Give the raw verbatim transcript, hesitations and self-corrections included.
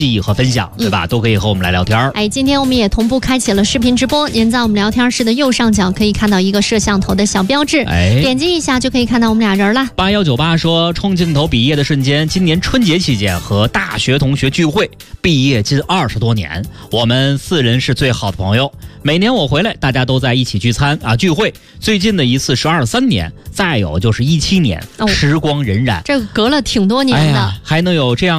记忆和分享，对吧？嗯、都可以和我们来聊天。 哎，今天我们也同步开启了视频直播，您在我们聊天室的右上角可以看到一个摄像头的小标志，哎，点击一下就可以看到我们俩人了。 八幺九八说，冲镜头毕业的瞬间，今年春节期间和大学同学聚会，毕业近二十多年，我们四人是最好的朋友。每年我回来，大家都在一起聚餐啊聚会。最近的一次是二三年，再有就是一七年，哦、时光荏苒， 这隔了挺多年的， 哎呀，还能有这样。